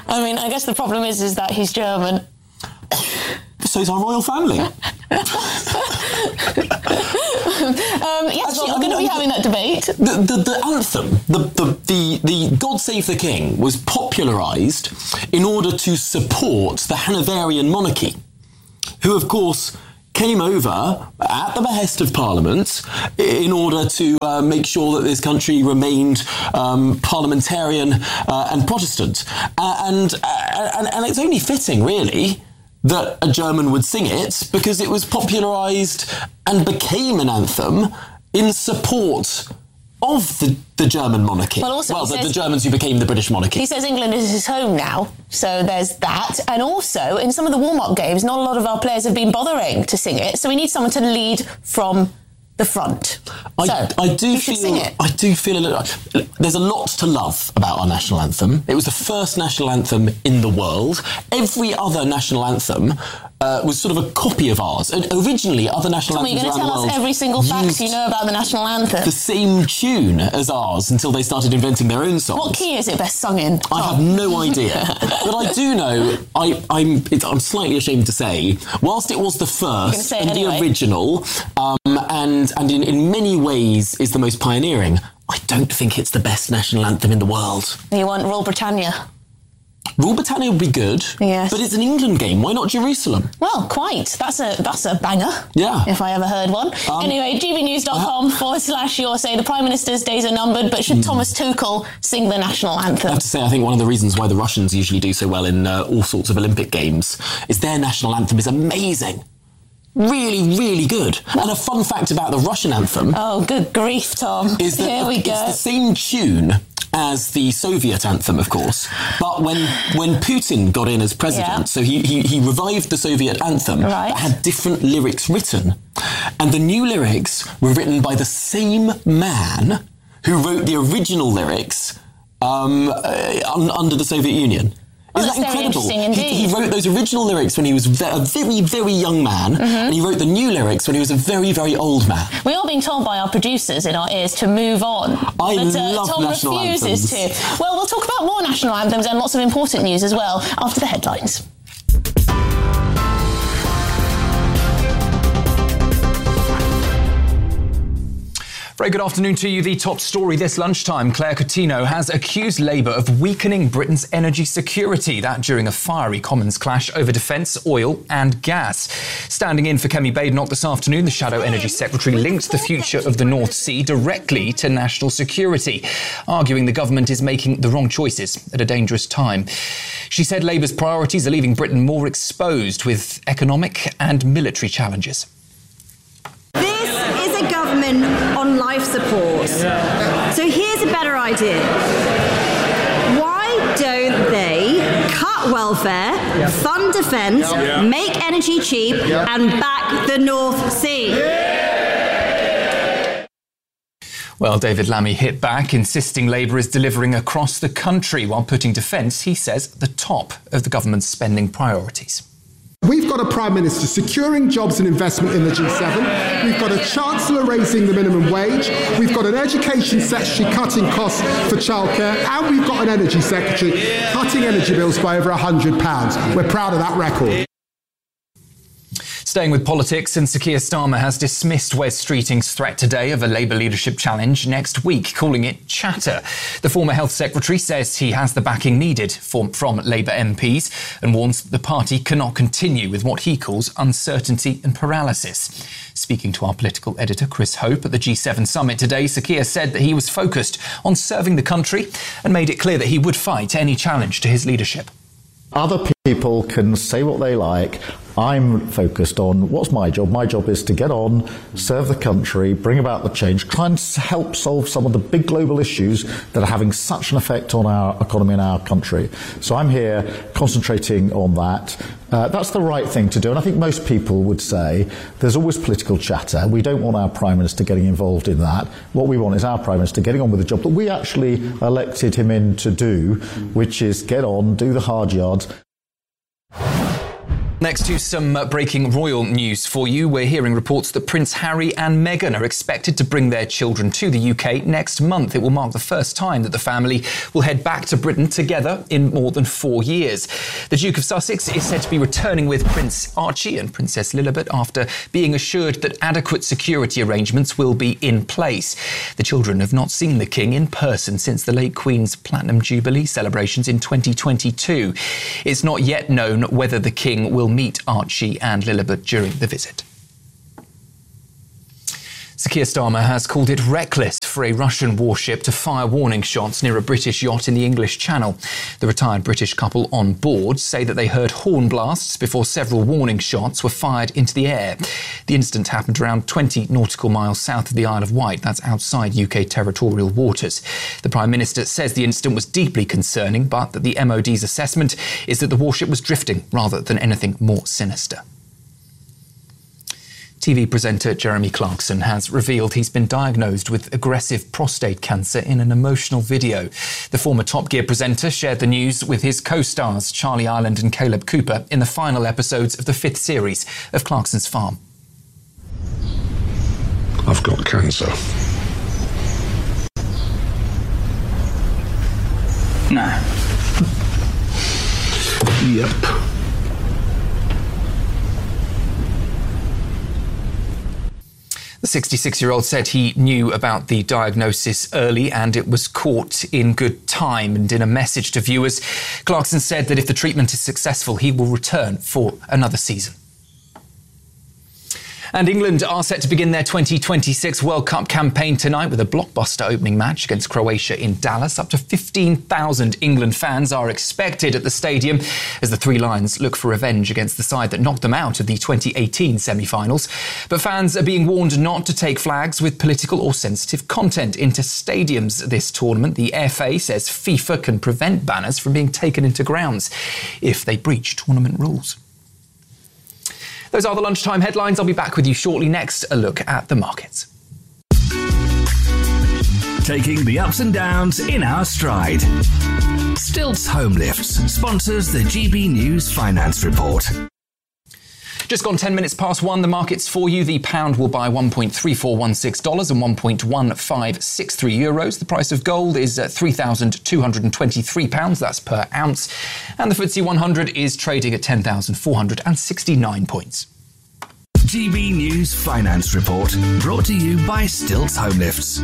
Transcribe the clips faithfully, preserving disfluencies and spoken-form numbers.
I mean, I guess the problem is, is that he's German. So's our royal family. um, yes, we're going to be having that debate. The, the, the anthem, the, the, the, the God Save the King, was popularised in order to support the Hanoverian monarchy, who, of course, came over at the behest of Parliament in order to uh, make sure that this country remained um, parliamentarian uh, and Protestant. Uh, and, uh, and and it's only fitting, really, that a German would sing it, because it was popularised and became an anthem in support of the, the German monarchy. Well, also well the, says, the Germans who became the British monarchy. He says England is his home now, so there's that. And also, in some of the warm-up games, not a lot of our players have been bothering to sing it, so we need someone to lead from the front. I, so, I do you should feel sing it. I do feel a little. There's a lot to love about our national anthem. It was the first national anthem in the world. Every other national anthem uh, was sort of a copy of ours. And originally, other national Tommy, anthems you're going to around the tell world us every single fact you know about the national anthem. The same tune as ours until they started inventing their own songs. What key is it best sung in? I have no idea. But I do know, I, I'm, it's, I'm slightly ashamed to say, whilst it was the first and anyway. the original, um, and, and in, in many ways is the most pioneering, I don't think it's the best national anthem in the world. You want Rule Britannia? Rule Britannia would be good, yes. But it's an England game. Why not Jerusalem? Well, quite. That's a that's a banger. Yeah. If I ever heard one. Um, anyway, g b news dot com uh, forward slash your say the Prime Minister's days are numbered, but should mm. Thomas Tuchel sing the national anthem? I have to say, I think one of the reasons why the Russians usually do so well in uh, all sorts of Olympic games is their national anthem is amazing. Really, really good. And a fun fact about the Russian anthem... Oh, good grief, Tom. Is that Here we it's go. the same tune as the Soviet anthem, of course. But when when Putin got in as president, yeah. so he, he, he revived the Soviet anthem right. that had different lyrics written. And the new lyrics were written by the same man who wrote the original lyrics um, uh, un, under the Soviet Union. Oh, Isn't that incredible? He, he wrote those original lyrics when he was a very, very young man, mm-hmm. and he wrote the new lyrics when he was a very, very old man. We are being told by our producers in our ears to move on. I but, uh, love Tom national refuses anthems. to. Well, we'll talk about more national anthems and lots of important news as well after the headlines. Very good afternoon to you. The top story this lunchtime. Claire Coutinho has accused Labour of weakening Britain's energy security. That during a fiery Commons clash over defence, oil and gas. Standing in for Kemi Badenoch this afternoon, the Shadow Energy Secretary linked the future of the North Sea directly to national security, arguing the government is making the wrong choices at a dangerous time. She said Labour's priorities are leaving Britain more exposed with economic and military challenges. On life support. So here's a better idea. Why don't they cut welfare, yeah. fund defence, yeah. make energy cheap, yeah. and back the North Sea? Yeah. Well, David Lammy hit back, insisting Labour is delivering across the country while putting defence, he says, at the top of the government's spending priorities. We've got a Prime Minister securing jobs and investment in the G seven. We've got a Chancellor raising the minimum wage. We've got an Education Secretary cutting costs for childcare. And we've got an Energy Secretary cutting energy bills by over one hundred pounds. We're proud of that record. Staying with politics, and Sir Keir Starmer has dismissed Wes Streeting's threat today of a Labour leadership challenge next week, calling it chatter. The former Health Secretary says he has the backing needed from, from Labour M Ps and warns that the party cannot continue with what he calls uncertainty and paralysis. Speaking to our political editor, Chris Hope, at the G seven summit today, Sir Keir said that he was focused on serving the country and made it clear that he would fight any challenge to his leadership. Other people can say what they like. I'm focused on what's my job. My job is to get on, serve the country, bring about the change, try and help solve some of the big global issues that are having such an effect on our economy and our country. So I'm here concentrating on that. Uh, that's the right thing to do. And I think most people would say there's always political chatter. We don't want our Prime Minister getting involved in that. What we want is our Prime Minister getting on with the job that we actually elected him in to do, which is get on, do the hard yards. Next to some uh, breaking royal news for you, we're hearing reports that Prince Harry and Meghan are expected to bring their children to the U K next month. It will mark the first time that the family will head back to Britain together in more than four years. The Duke of Sussex is said to be returning with Prince Archie and Princess Lilibet after being assured that adequate security arrangements will be in place. The children have not seen the King in person since the late Queen's Platinum Jubilee celebrations in twenty twenty-two. It's not yet known whether the King will meet Archie and Lilibet during the visit. Sir Keir Starmer has called it reckless for a Russian warship to fire warning shots near a British yacht in the English Channel. The retired British couple on board say that they heard horn blasts before several warning shots were fired into the air. The incident happened around twenty nautical miles south of the Isle of Wight. That's outside U K territorial waters. The Prime Minister says the incident was deeply concerning, but that the M O D's assessment is that the warship was drifting rather than anything more sinister. T V presenter Jeremy Clarkson has revealed he's been diagnosed with aggressive prostate cancer in an emotional video. The former Top Gear presenter shared the news with his co-stars Charlie Ireland and Caleb Cooper in the final episodes of the fifth series of Clarkson's Farm. I've got cancer. No. Yep. The sixty-six-year-old said he knew about the diagnosis early and it was caught in good time. And in a message to viewers, Clarkson said that if the treatment is successful, he will return for another season. And England are set to begin their twenty twenty-six World Cup campaign tonight with a blockbuster opening match against Croatia in Dallas. Up to fifteen thousand England fans are expected at the stadium as the Three Lions look for revenge against the side that knocked them out of the twenty eighteen semi-finals. But fans are being warned not to take flags with political or sensitive content into stadiums this tournament. The F A says FIFA can prevent banners from being taken into grounds if they breach tournament rules. Those are the lunchtime headlines. I'll be back with you shortly. Next, a look at the markets. Taking the ups and downs in our stride. Stilts Home Lifts sponsors the G B News Finance Report. Just gone ten minutes past one, the markets for you. The pound will buy one point three four one six dollars and one point one five six three euros. The price of gold is at three thousand two hundred twenty-three pounds, that's per ounce. And the F T S E one hundred is trading at ten thousand four hundred sixty-nine points. G B News Finance Report, brought to you by Stilts Home Lifts.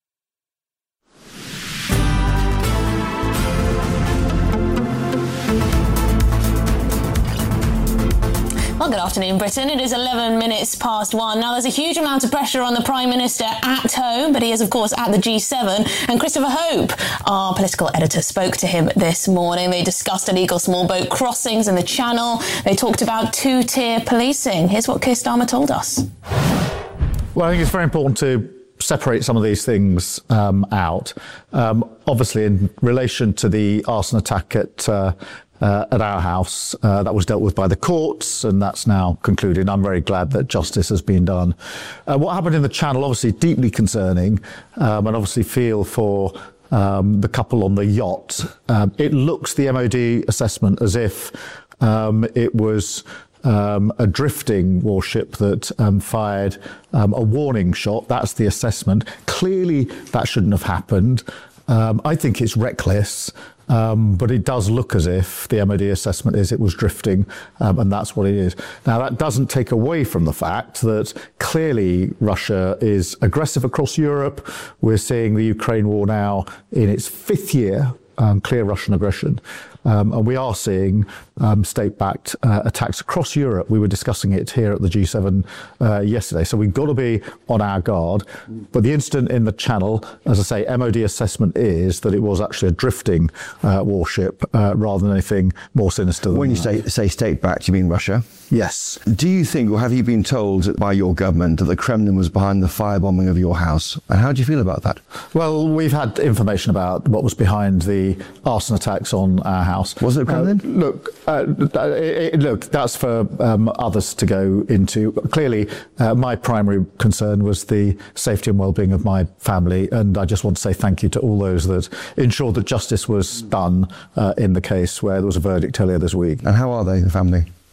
Well, good afternoon, Britain. It is eleven minutes past one. Now, there's a huge amount of pressure on the Prime Minister at home, but he is, of course, at the G seven. And Christopher Hope, our political editor, spoke to him this morning. They discussed illegal small boat crossings in the Channel. They talked about two-tier policing. Here's what Keir Starmer told us. Well, I think it's very important to separate some of these things um, out. Um, obviously, in relation to the arson attack at uh, Uh, at our house, uh, that was dealt with by the courts, and that's now concluded. I'm very glad that justice has been done. Uh, what happened in the Channel, obviously deeply concerning, um, and obviously feel for um, the couple on the yacht. Um, it looks, the M O D assessment, as if um, it was Um, a drifting warship that um, fired um, a warning shot. That's the assessment. Clearly, that shouldn't have happened. Um, I think it's reckless, um, but it does look as if the M O D assessment is it was drifting, um, and that's what it is. Now, that doesn't take away from the fact that clearly Russia is aggressive across Europe. We're seeing the Ukraine war now in its fifth year, um, clear Russian aggression. Um, and we are seeing um, state-backed uh, attacks across Europe. We were discussing it here at the G seven uh, yesterday. So we've got to be on our guard. But the incident in the Channel, as I say, M O D assessment is that it was actually a drifting uh, warship uh, rather than anything more sinister than When you that. say, say state-backed, you mean Russia? Yes. Do you think, or have you been told by your government that the Kremlin was behind the firebombing of your house? And how do you feel about that? Well, we've had information about what was behind the arson attacks on our house. Was it Kremlin? Uh, look, uh, it, it, look, that's for um, others to go into. Clearly, uh, my primary concern was the safety and well-being of my family, and I just want to say thank you to all those that ensured that justice was done uh, in the case where there was a verdict earlier this week. And how are they, the family?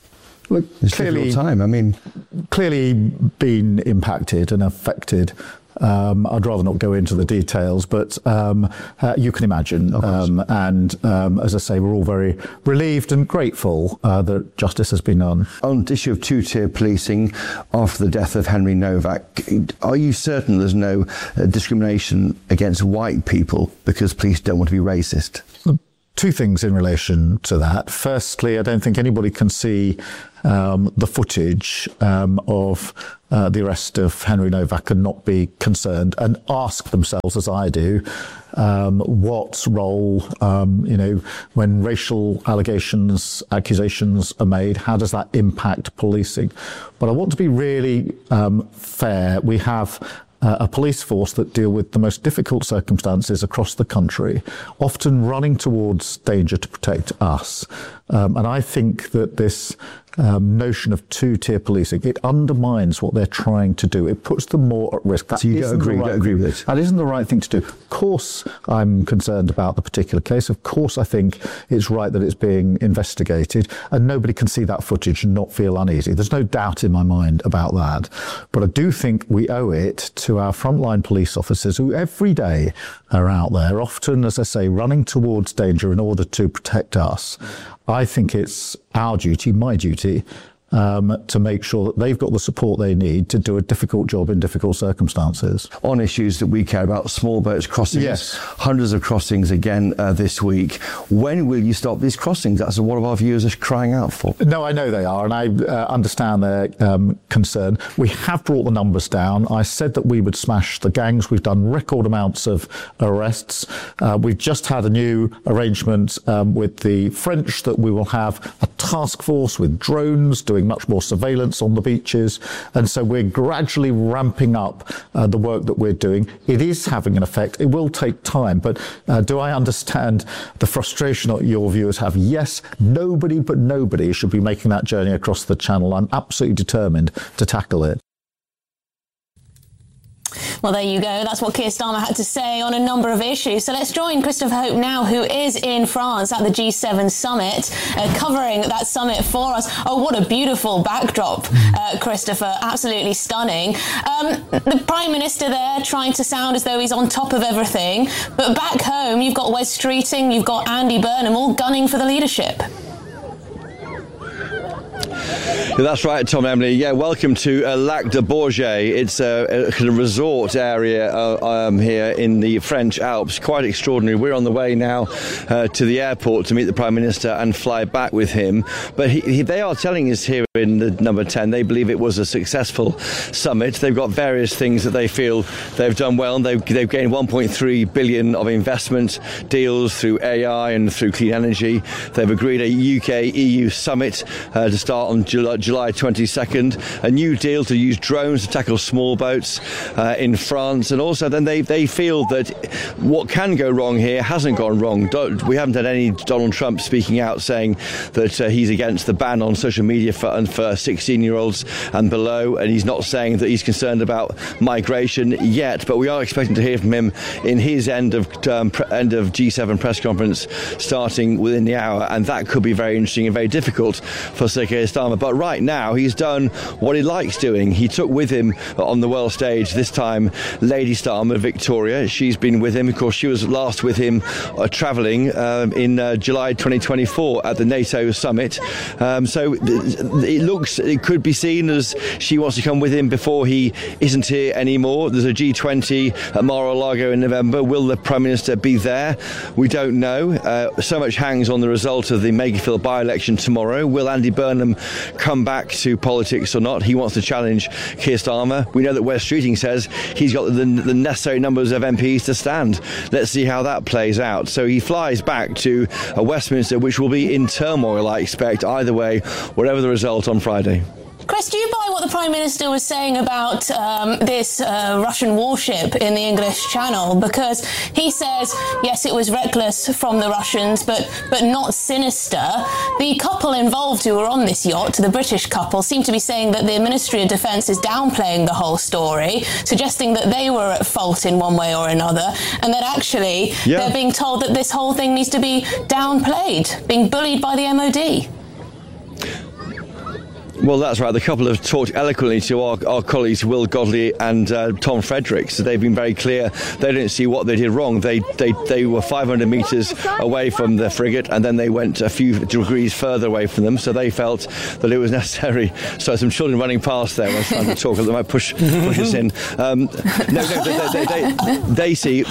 Look, It's clearly, difficult time. I mean, clearly been impacted and affected. Um, I'd rather not go into the details, but um, uh, you can imagine. Um, and um, as I say, we're all very relieved and grateful uh, that justice has been done. on the issue of two-tier policing after the death of Henry Novak, are you certain there's no uh, discrimination against white people because police don't want to be racist? Two things in relation to that. Firstly, I don't think anybody can see um, the footage um, of uh, the arrest of Henry Novak and not be concerned and ask themselves, as I do, um, what role, um, you know, when racial allegations, accusations are made, how does that impact policing? But I want to be really um, fair. We have Uh, a police force that deal with the most difficult circumstances across the country, often running towards danger to protect us. Um, and I think that this um, notion of two-tier policing, it undermines what they're trying to do. It puts them more at risk. That So you don't isn't the agree- right don't agree thing. with it? That isn't the right thing to do. Of course, I'm concerned about the particular case. Of course, I think it's right that it's being investigated, and nobody can see that footage and not feel uneasy. There's no doubt in my mind about that. But I do think we owe it to our frontline police officers who every day are out there, often, as I say, running towards danger in order to protect us. I think it's our duty, my duty, um, to make sure that they've got the support they need to do a difficult job in difficult circumstances. On issues that we care about, small boats crossings, Yes. hundreds of crossings again uh, this week. When will you stop these crossings? That's what our viewers are crying out for. No, I know they are, and I uh, understand their um, concern. We have brought the numbers down. I said that we would smash the gangs. We've done record amounts of arrests. Uh, we've just had a new arrangement um, with the French that we will have a task force with drones doing much more surveillance on the beaches. And so we're gradually ramping up uh, the work that we're doing. It is having an effect. It will take time. But uh, do I understand the frustration that your viewers have? Yes, nobody but nobody should be making that journey across the channel. I'm absolutely determined to tackle it. Well, there you go. That's what Keir Starmer had to say on a number of issues. So let's join Christopher Hope now, who is in France at the G seven summit, uh, covering that summit for us. Oh, what a beautiful backdrop, uh, Christopher. Absolutely stunning. Um, the Prime Minister there trying to sound as though he's on top of everything. But back home, you've got Wes Streeting, you've got Andy Burnham all gunning for the leadership. Yeah, that's right, Tom and Emily. Yeah, welcome to uh, Lac de Bourget. It's a, a kind of resort area uh, um, here in the French Alps. Quite extraordinary. We're on the way now uh, to the airport to meet the Prime Minister and fly back with him. But he, he, they are telling us here in the number ten, they believe it was a successful summit. They've got various things that they feel they've done well. And they've, they've gained one point three billion of investment deals through A I and through clean energy. They've agreed a U K E U summit uh, to start on July, July twenty-second. A new deal to use drones to tackle small boats uh, in France. And also then they, they feel that what can go wrong here hasn't gone wrong. Don't, we haven't had any Donald Trump speaking out saying that uh, he's against the ban on social media for, and for sixteen-year-olds and below. And he's not saying that he's concerned about migration yet. But we are expecting to hear from him in his end of um, pre- end of G seven press conference starting within the hour. And that could be very interesting and very difficult for Sir Keir Starmer. But right now, he's done what he likes doing. He took with him on the world stage this time Lady Starmer, Victoria. She's been with him. Of course, she was last with him uh, travelling um, in uh, July twenty twenty-four at the NATO summit. Um, so th- it looks, it could be seen as she wants to come with him before he isn't here anymore. There's a G twenty at Mar-a-Lago in November. Will the Prime Minister be there? We don't know. Uh, so much hangs on the result of the Makerfield by-election tomorrow. Will Andy Burnham come back to politics or not? He wants to challenge Keir Starmer. We know that Wes Streeting says he's got the, the necessary numbers of M Ps to stand. Let's see how that plays out. So he flies back to a Westminster, which will be in turmoil, I expect, either way, whatever the result on Friday. Chris, do you buy what the Prime Minister was saying about um, this uh, Russian warship in the English Channel? Because he says, yes, it was reckless from the Russians, but but not sinister. The couple involved who were on this yacht, the British couple, seem to be saying that the Ministry of Defence is downplaying the whole story, suggesting that they were at fault in one way or another, and that actually yeah. they're being told that this whole thing needs to be downplayed, being bullied by the M O D. Well, that's right. The couple have talked eloquently to our, our colleagues Will Godley and uh, Tom Fredericks. So they've been very clear. They didn't see what they did wrong. They they, they were five hundred metres away from the frigate, and then they went a few degrees further away from them. So they felt that it was necessary. So some children running past there. I was trying to talk. They might push push us in. Um, no, no, they, they, they, they, they see.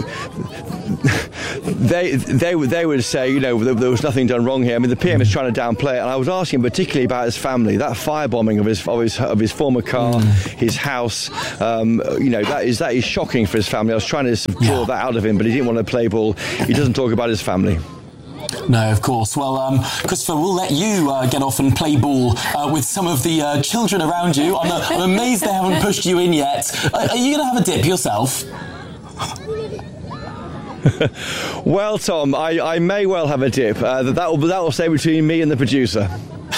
They they they would say, you know, there, there was nothing done wrong here. I mean, the P M is trying to downplay it, and I was asking particularly about his family. That firebombing of his of his of his former car, mm. his house. Um, you know, that is that is shocking for his family. I was trying to sort of draw yeah. that out of him, but he didn't want to play ball. He doesn't talk about his family. No, of course. Well, um, Christopher, we'll let you uh, get off and play ball uh, with some of the uh, children around you. I'm, uh, I'm amazed they haven't pushed you in yet. Uh, are you going to have a dip yourself? Well, Tom, I, I may well have a dip. Uh, that will that will stay between me and the producer.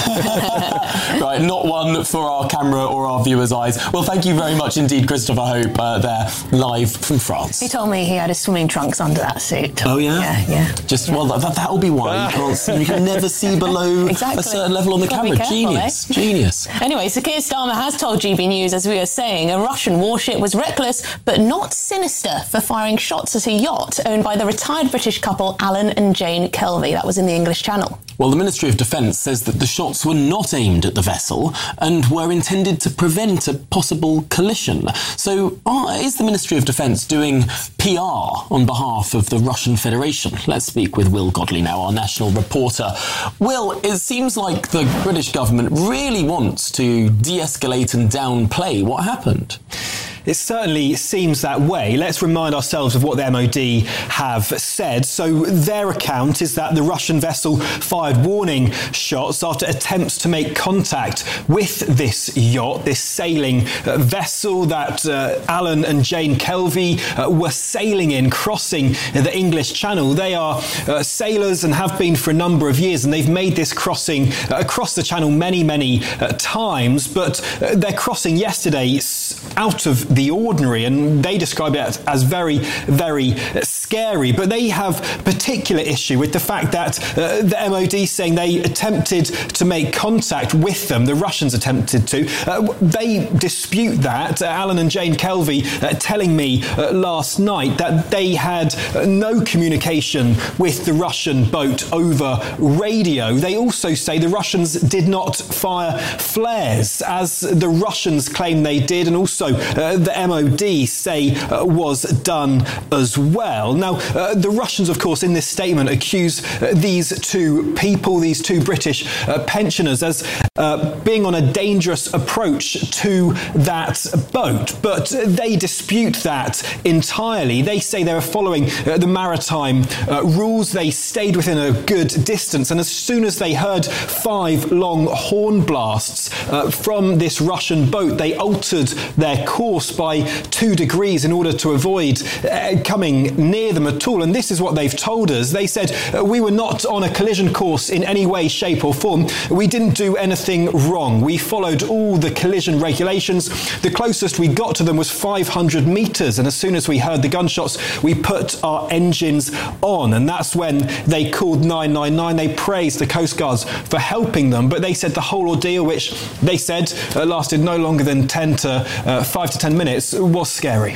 Right, not one for our camera or our viewers' eyes. Well, thank you very much indeed, Christopher Hope, uh, there, live from France. He told me he had his swimming trunks under that suit. Oh, yeah? Yeah, yeah. Just, yeah. well, that, that'll be why you can't see, you can never see below exactly. a certain level on the camera. Careful, Genius, eh? genius. Anyway, so Keir Starmer has told G B News, as we were saying, a Russian warship was reckless but not sinister for firing shots at a yacht owned by the retired British couple Alan and Jane Kelvey. That was in the English Channel. Well, the Ministry of Defence says that the shots were not aimed at the vessel and were intended to prevent a possible collision. So uh, is the Ministry of Defence doing P R on behalf of the Russian Federation? Let's speak with Will Godley now, our national reporter. Will, it seems like the British government really wants to de-escalate and downplay what happened. It certainly seems that way. Let's remind ourselves of what the M O D have said. So their account is that the Russian vessel fired warning shots after attempts to make contact with this yacht, this sailing uh, vessel that uh, Alan and Jane Kelvey uh, were sailing in, crossing the English Channel. They are uh, sailors and have been for a number of years, and they've made this crossing uh, across the Channel many, many uh, times. But uh, their crossing yesterday out of the ordinary, and they describe it as very, very scary. But they have particular issue with the fact that uh, the M O D saying they attempted to make contact with them. The Russians attempted to. Uh, they dispute that. Uh, Alan and Jane Kelvey uh, telling me uh, last night that they had uh, no communication with the Russian boat over radio. They also say the Russians did not fire flares, as the Russians claim they did, and also uh, the M O D say uh, was done as well. Now, uh, the Russians, of course, in this statement accuse uh, these two people, these two British uh, pensioners, as uh, being on a dangerous approach to that boat. But they dispute that entirely. They say they were following uh, the maritime uh, rules. They stayed within a good distance, and as soon as they heard five long horn blasts uh, from this Russian boat, they altered their course by two degrees in order to avoid uh, coming near them at all. And this is what they've told us. They said, uh, we were not on a collision course in any way, shape or form. We didn't do anything wrong. We followed all the collision regulations. The closest we got to them was five hundred metres. And as soon as we heard the gunshots, we put our engines on. And that's when they called nine nine nine. They praised the Coast Guards for helping them. But they said the whole ordeal, which they said uh, lasted no longer than ten to uh, five to ten minutes, was scary.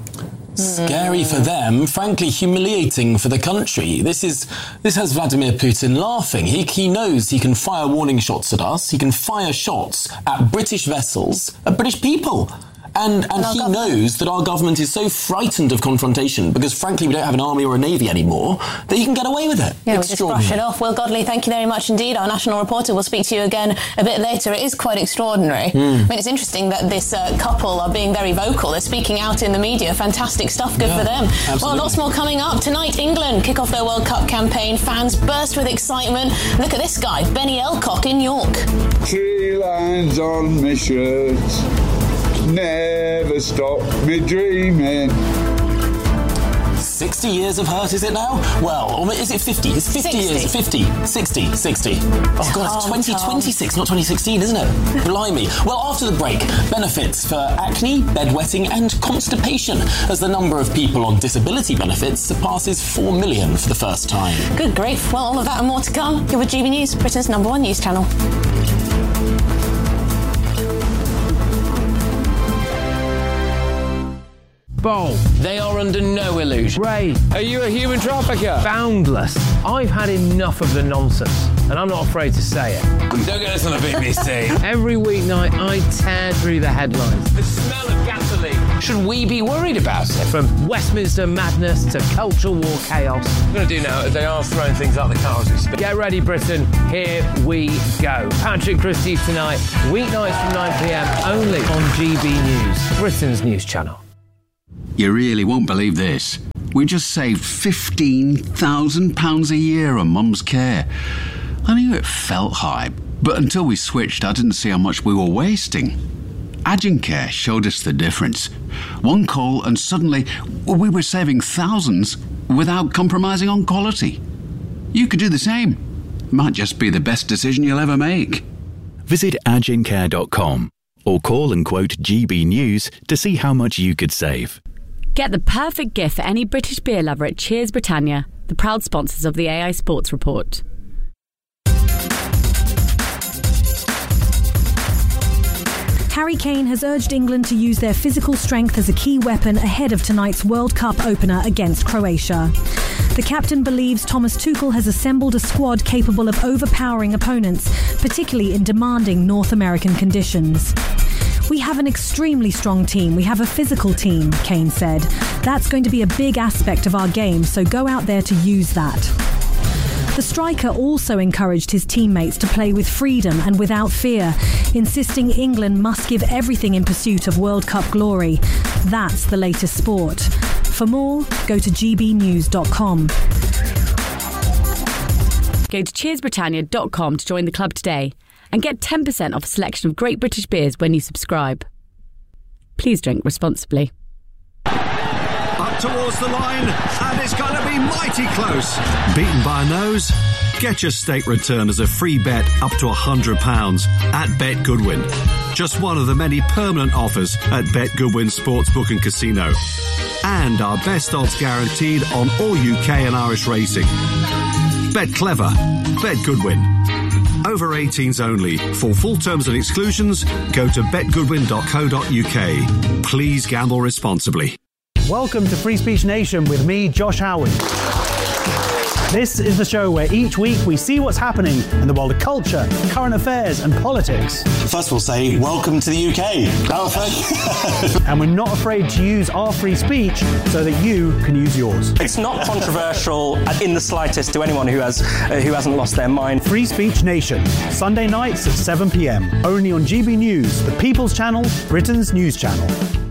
Scary for them, frankly humiliating for the country. This is this has Vladimir Putin laughing. He, he knows he can fire warning shots at us. He can fire shots at British vessels, at British people. And, and, and he government. knows that our government is so frightened of confrontation because, frankly, we don't have an army or a navy anymore, that he can get away with it. Yeah, we just brush it off. Will Godley, thank you very much indeed. Our national reporter will speak to you again a bit later. It is quite extraordinary. Mm. I mean, it's interesting that this uh, couple are being very vocal. They're speaking out in the media. Fantastic stuff. Good yeah, for them. Absolutely. Well, lots more coming up. Tonight, England kick off their World Cup campaign. Fans burst with excitement. Look at this guy, Benny Elcock in York. Three lines on my shirt. Never stop me dreaming. sixty years of hurt, is it now? Well, or is it fifty? It's fifty sixty. Years. fifty. sixty. sixty. Oh, God, it's twenty twenty-six, not twenty sixteen, isn't it? Blimey. Well, after the break, benefits for acne, bedwetting and constipation, as the number of people on disability benefits surpasses four million for the first time. Good grief. Well, all of that and more to come. You're with G B News, Britain's number one news channel. Bowl. They are under no illusion. Ray. Are you a human trafficker? Boundless. I've had enough of the nonsense, and I'm not afraid to say it. Don't get us on the B B C. Every weeknight, I tear through the headlines. The smell of gasoline. Should we be worried about it? From Westminster madness to cultural war chaos. What I'm going to do now is they are throwing things out the car as we speak. Get ready, Britain. Here we go. Patrick Christie's tonight, weeknights from nine p.m, only on G B News, Britain's news channel. You really won't believe this. We just saved fifteen thousand pounds a year on Mum's care. I knew it felt high, but until we switched, I didn't see how much we were wasting. Agincare showed us the difference. One call and suddenly we were saving thousands without compromising on quality. You could do the same. Might just be the best decision you'll ever make. Visit agincare dot com or call and quote G B News to see how much you could save. Get the perfect gift for any British beer lover at Cheers Britannia, the proud sponsors of the A I Sports Report. Harry Kane has urged England to use their physical strength as a key weapon ahead of tonight's World Cup opener against Croatia. The captain believes Thomas Tuchel has assembled a squad capable of overpowering opponents, particularly in demanding North American conditions. We have an extremely strong team. We have a physical team, Kane said. That's going to be a big aspect of our game, so go out there to use that. The striker also encouraged his teammates to play with freedom and without fear, insisting England must give everything in pursuit of World Cup glory. That's the latest sport. For more, go to g b news dot com. Go to cheers britannia dot com to join the club today and get ten percent off a selection of great British beers when you subscribe. Please drink responsibly. Up towards the line, and it's going to be mighty close. Beaten by a nose? Get your stake return as a free bet up to one hundred pounds at Bet Goodwin. Just one of the many permanent offers at Bet Goodwin Sportsbook and Casino. And our best odds guaranteed on all U K and Irish racing. Bet clever. Bet Goodwin. Over eighteens only. For full terms and exclusions, go to bet goodwin dot co dot u k. Please gamble responsibly. Welcome to Free Speech Nation with me, Josh Howard. This is the show where each week we see what's happening in the world of culture, current affairs and politics. First we'll say, welcome to the U K. Oh, thank you. And we're not afraid to use our free speech so that you can use yours. It's not controversial in the slightest to anyone who has uh, who hasn't lost their mind. Free Speech Nation, Sunday nights at seven p.m. Only on G B News, the People's Channel, Britain's news channel.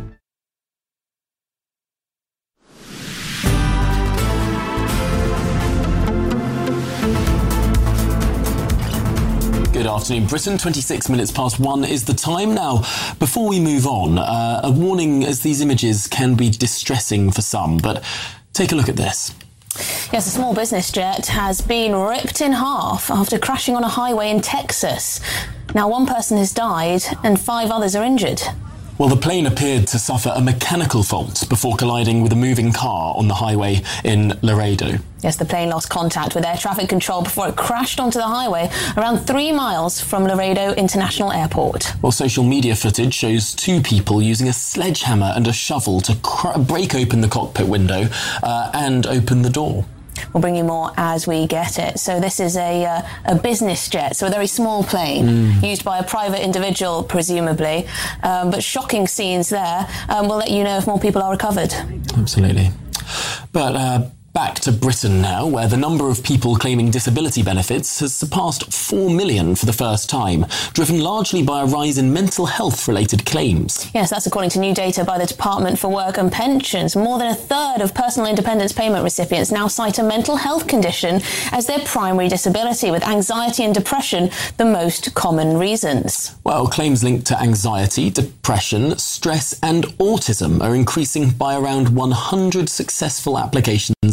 Good afternoon, Britain. twenty-six minutes past one is the time now. Before we move on, uh, a warning as these images can be distressing for some, but take a look at this. Yes, a small business jet has been ripped in half after crashing on a highway in Texas. Now, one person has died and five others are injured. Well, the plane appeared to suffer a mechanical fault before colliding with a moving car on the highway in Laredo. Yes, the plane lost contact with air traffic control before it crashed onto the highway around three miles from Laredo International Airport. Well, social media footage shows two people using a sledgehammer and a shovel to cr- break open the cockpit window uh, and open the door. We'll bring you more as we get it. So this is a uh, a business jet, so a very small plane mm. used by a private individual, presumably. Um, but shocking scenes there. Um, we'll let you know if more people are recovered. Absolutely. But uh, back to Britain now, where the number of people claiming disability benefits has surpassed four million for the first time, driven largely by a rise in mental health-related claims. Yes, that's according to new data by the Department for Work and Pensions. More than a third of personal independence payment recipients now cite a mental health condition as their primary disability, with anxiety and depression the most common reasons. Well, claims linked to anxiety, depression, stress and autism are increasing by around one hundred successful applications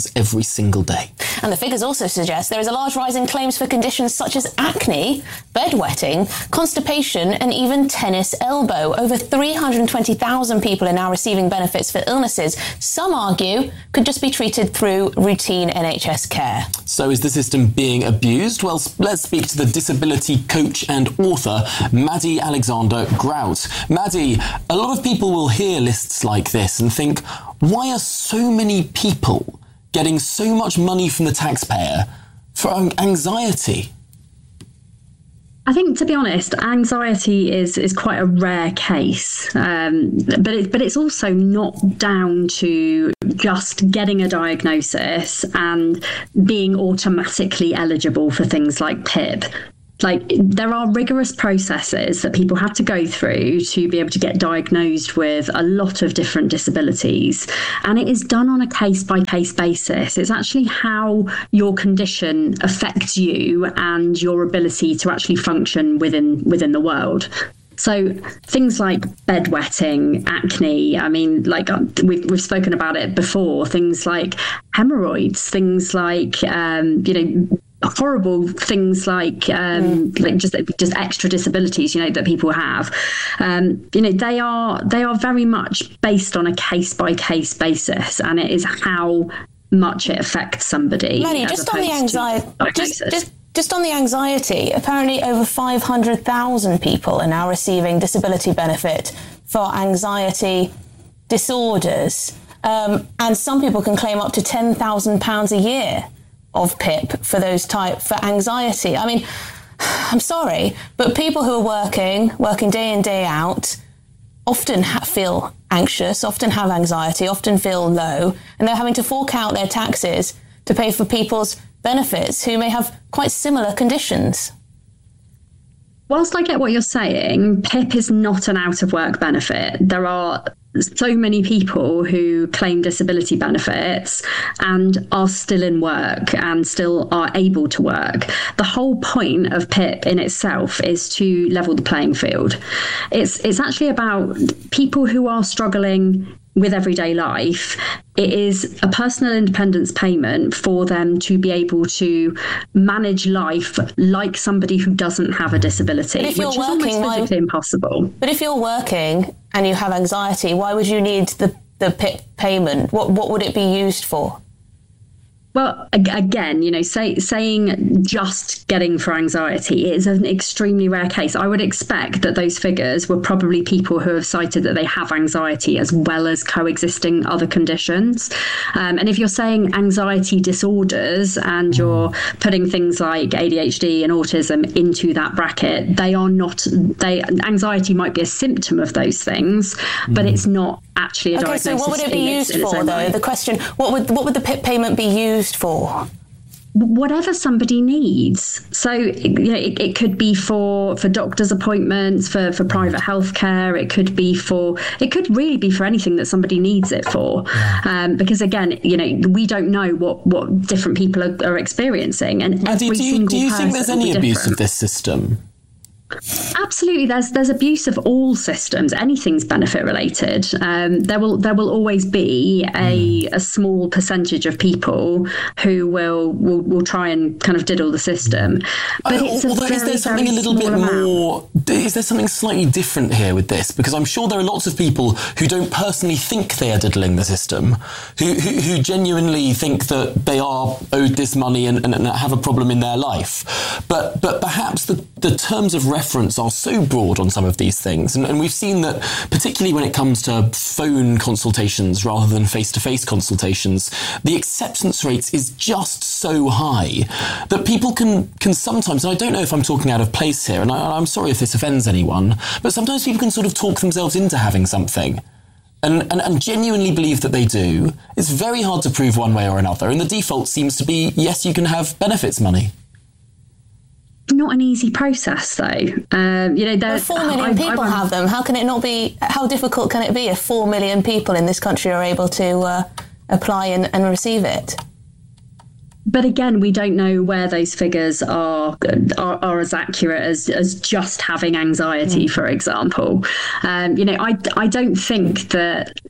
pounds every single day. And the figures also suggest there is a large rise in claims for conditions such as acne, bedwetting, constipation, and even tennis elbow. Over three hundred twenty thousand people are now receiving benefits for illnesses some argue could just be treated through routine N H S care. So is the system being abused? Well, let's speak to the disability coach and author, Maddie Alexander Grout. Maddie, a lot of people will hear lists like this and think, why are so many people getting so much money from the taxpayer for anxiety? I think, to be honest, anxiety is is quite a rare case, um, but it, but it's also not down to just getting a diagnosis and being automatically eligible for things like P I P. Like, there are rigorous processes that people have to go through to be able to get diagnosed with a lot of different disabilities. And it is done on a case-by-case basis. It's actually how your condition affects you and your ability to actually function within within the world. So things like bedwetting, acne, I mean, like we've, we've spoken about it before, things like hemorrhoids, things like, um, you know, horrible things like um mm. like just just extra disabilities, you know, that people have, um you know, they are they are very much based on a case by case basis, and it is how much it affects somebody. Maddie, just on the anxiety just, just just on the anxiety, apparently over five hundred thousand people are now receiving disability benefit for anxiety disorders, um and some people can claim up to ten thousand pounds a year of P I P for those type for anxiety. I mean, I'm sorry, but people who are working, working day in, day out, often ha- feel anxious, often have anxiety, often feel low, and they're having to fork out their taxes to pay for people's benefits who may have quite similar conditions. Whilst I get what you're saying, P I P is not an out-of-work benefit. There are so many people who claim disability benefits and are still in work and still are able to work. The whole point of P I P in itself is to level the playing field. It's it's actually about people who are struggling with everyday life. It is a personal independence payment for them to be able to manage life like somebody who doesn't have a disability, which working, is almost why, physically impossible. But if you're working and you have anxiety, why would you need the, the P I P payment? What what would it be used for? Well, again, you know, say, saying just getting for anxiety is an extremely rare case. I would expect that those figures were probably people who have cited that they have anxiety as well as coexisting other conditions. Um, and if you're saying anxiety disorders and you're putting things like A D H D and autism into that bracket, they are not, they anxiety might be a symptom of those things, but it's not actually a okay, diagnosis. So what would it be used for, though? Right. The question, what would what would the P I P payment be used for? Whatever somebody needs. So, you know, it, it could be for, for doctor's appointments, for, for private healthcare. It could be for, it could really be for anything that somebody needs it for. Um, because again, you know, we don't know what, what different people are, are experiencing. And Maddie, every do you, single do you think there's any abuse different. of this system? Absolutely, there's there's abuse of all systems. Anything's benefit related. Um, there will there will always be a, a small percentage of people who will, will will try and kind of diddle the system. But Uh, it's a although very, is there something a very little bit small amount. more? Is there something slightly different here with this? Because I'm sure there are lots of people who don't personally think they are diddling the system, who who, who genuinely think that they are owed this money and, and, and have a problem in their life. But but perhaps the, the terms of reference are so broad on some of these things, and, and we've seen that particularly when it comes to phone consultations rather than face-to-face consultations, the acceptance rates is just so high that people can can sometimes, and I don't know if I'm talking out of place here, and I, I'm sorry if this offends anyone, but sometimes people can sort of talk themselves into having something. And, and, and genuinely believe that they do. It's very hard to prove one way or another, and the default seems to be, yes, you can have benefits money. Not an easy process, though. Um, you know, there four million people I, I, have them. How can it not be? How difficult can it be if four million people in this country are able to uh, apply and, and receive it? But again, we don't know where those figures are are, are as accurate as, as just having anxiety, mm. for example. Um, you know, I, I don't think that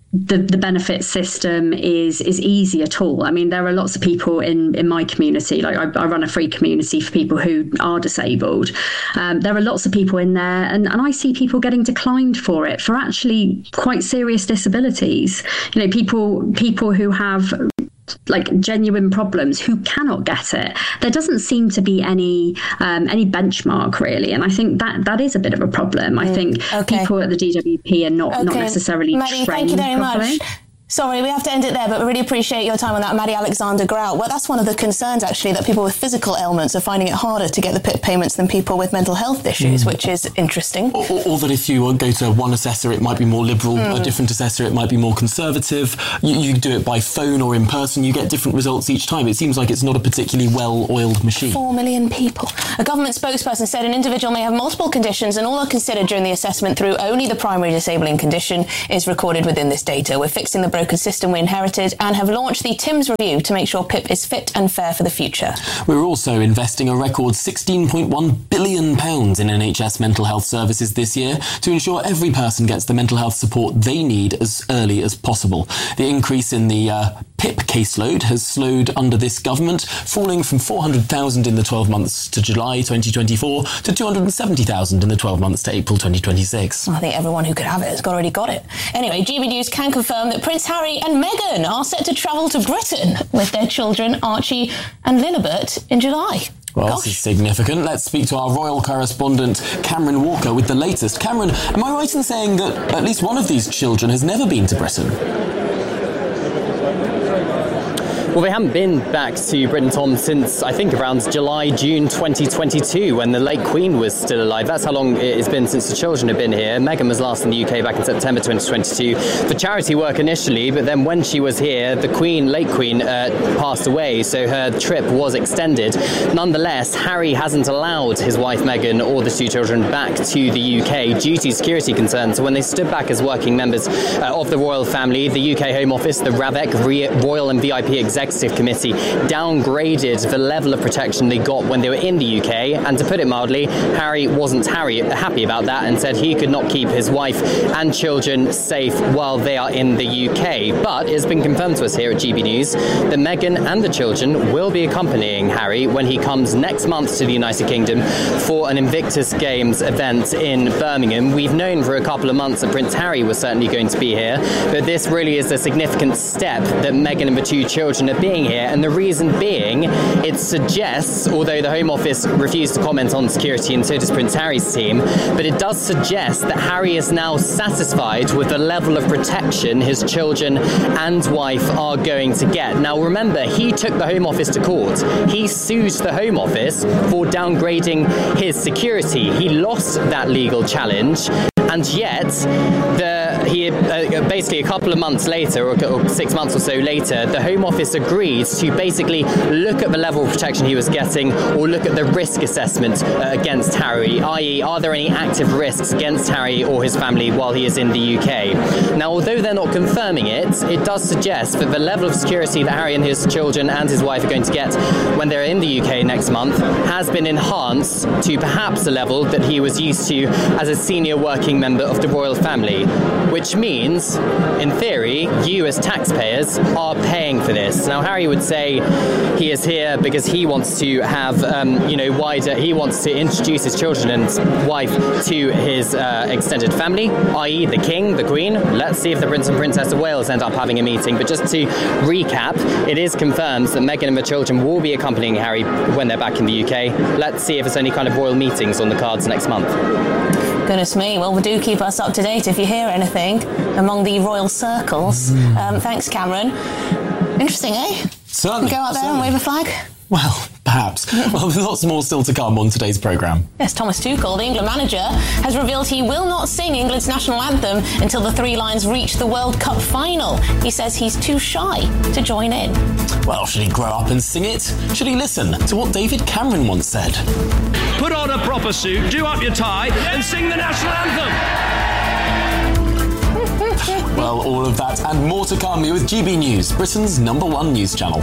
the, the benefit system is is easy at all. I mean, there are lots of people in, in my community, like I, I run a free community for people who are disabled. Um, there are lots of people in there, and, and I see people getting declined for it for actually quite serious disabilities. You know, people people who have like genuine problems who cannot get it. There doesn't seem to be any um, any benchmark really, and I think that that is a bit of a problem. I think okay. people at the D W P are not okay. not necessarily Maddie, trained thank you very properly. much. Sorry, we have to end it there, but we really appreciate your time on that, Maddie Alexander-Grout. Well, that's one of the concerns, actually, that people with physical ailments are finding it harder to get the P I P payments than people with mental health issues, mm. which is interesting. Or, or, or that if you go to one assessor, it might be more liberal, mm. a different assessor, it might be more conservative. You, you do it by phone or in person, you get different results each time. It seems like it's not a particularly well-oiled machine. Four million people. A government spokesperson said an individual may have multiple conditions and all are considered during the assessment through only the primary disabling condition is recorded within this data. We're fixing the broken system we inherited and have launched the Timms Review to make sure P I P is fit and fair for the future. We're also investing a record sixteen point one billion pounds in N H S mental health services this year to ensure every person gets the mental health support they need as early as possible. The increase in the uh, P I P caseload has slowed under this government, falling from four hundred thousand in the twelve months to July twenty twenty-four to two hundred seventy thousand in the twelve months to April twenty twenty-six. I think everyone who could have it has already got it. Anyway, G B News can confirm that Prince Harry and Meghan are set to travel to Britain with their children Archie and Lilibet in July. Well, Gosh. this is significant. Let's speak to our royal correspondent, Cameron Walker, with the latest. Cameron, am I right in saying that at least one of these children has never been to Britain? Well, they haven't been back to Britain, Tom, since I think around July, June twenty twenty-two, when the late Queen was still alive. That's how long it's been since the children have been here. Meghan was last in the U K back in September twenty twenty-two for charity work initially, but then when she was here, the Queen, late Queen, uh, passed away, so her trip was extended. Nonetheless, Harry hasn't allowed his wife Meghan or the two children back to the U K due to security concerns. So when they stood back as working members uh, of the royal family, the U K Home Office, the RAVEC, Re- Royal and V I P Executive Committee, downgraded the level of protection they got when they were in the U K, and to put it mildly, Harry wasn't Harry, happy about that and said he could not keep his wife and children safe while they are in the U K. But it's been confirmed to us here at G B News that Meghan and the children will be accompanying Harry when he comes next month to the United Kingdom for an Invictus Games event in Birmingham. We've known for a couple of months that Prince Harry was certainly going to be here, but this really is a significant step that Meghan and the two children are being here, and the reason being, it suggests, although the Home Office refused to comment on security and so does Prince Harry's team, but it does suggest that Harry is now satisfied with the level of protection his children and wife are going to get. Now remember, he took the Home Office to court. He sued the Home Office for downgrading his security. He lost that legal challenge, and yet the he uh, basically a couple of months later, or, or six months or so later, the Home Office agreed to basically look at the level of protection he was getting, or look at the risk assessment uh, against Harry, that is, are there any active risks against Harry or his family while he is in the U K? Now, although they're not confirming it, it does suggest that the level of security that Harry and his children and his wife are going to get when they're in the U K next month has been enhanced to perhaps a level that he was used to as a senior working member of the royal family, which means, in theory, you as taxpayers are paying for this. Now, Harry would say he is here because he wants to have, um, you know, wider, he wants to introduce his children and wife to his uh, extended family, that is the King, the Queen. Let's see if the Prince and Princess of Wales end up having a meeting. But just to recap, it is confirmed that Meghan and the children will be accompanying Harry when they're back in the U K. Let's see if there's any kind of royal meetings on the cards next month. Goodness me. Well, do keep us up to date if you hear anything among the royal circles. Mm. Um, thanks, Cameron. Interesting, eh? Certainly. Go out there certainly. and wave a flag? Well, perhaps. Well, there's lots more still to come on today's programme. Yes, Thomas Tuchel, the England manager, has revealed he will not sing England's national anthem until the Three Lions reach the World Cup final. He says he's too shy to join in. Well, should he grow up and sing it? Should he listen to what David Cameron once said? Put on a proper suit, do up your tie, and sing the national anthem. Well, all of that and more to come here with G B News, Britain's number one news channel.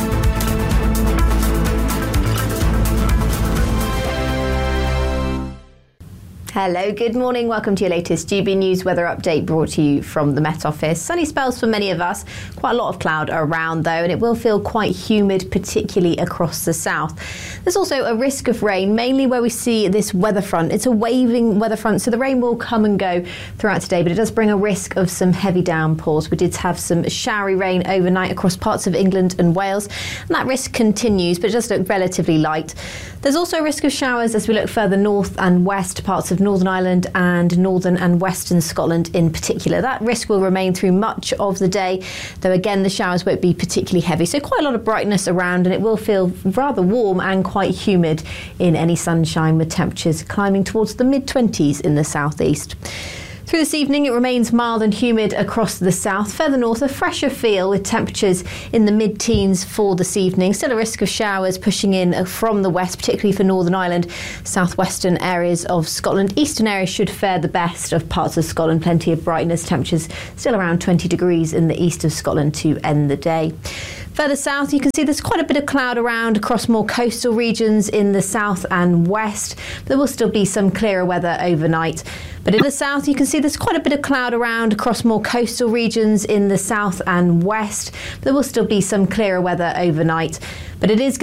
Hello, good morning. Welcome to your latest G B News weather update brought to you from the Met Office. Sunny spells for many of us. Quite a lot of cloud around though, and it will feel quite humid, particularly across the south. There's also a risk of rain, mainly where we see this weather front. It's a waving weather front, so the rain will come and go throughout today, but it does bring a risk of some heavy downpours. We did have some showery rain overnight across parts of England and Wales, and that risk continues, but it does look relatively light. There's also a risk of showers as we look further north and west, parts of Northern Ireland and northern and western Scotland in particular. That risk will remain through much of the day, though again the showers won't be particularly heavy. So quite a lot of brightness around, and it will feel rather warm and quite humid in any sunshine, with temperatures climbing towards the mid twenties in the southeast. Through this evening, it remains mild and humid across the south. Further north, a fresher feel with temperatures in the mid-teens for this evening. Still a risk of showers pushing in from the west, particularly for Northern Ireland, southwestern areas of Scotland. Eastern areas should fare the best of parts of Scotland. Plenty of brightness, temperatures still around twenty degrees in the east of Scotland to end the day. Further south, you can see there's quite a bit of cloud around across more coastal regions in the south and west. There will still be some clearer weather overnight. But in the south, you can see there's quite a bit of cloud around across more coastal regions in the south and west. There will still be some clearer weather overnight. But it is